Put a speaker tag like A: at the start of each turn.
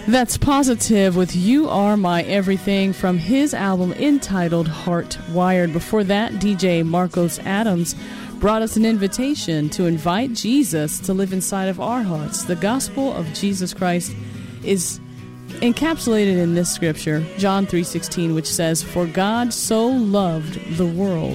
A: That's Positive with You Are My Everything from his album entitled Heart Wired. Before that, DJ Marcos Adams brought us an invitation to invite Jesus to live inside of our hearts. The gospel of Jesus Christ is encapsulated in this scripture, John 3:16, which says, "For God so loved the world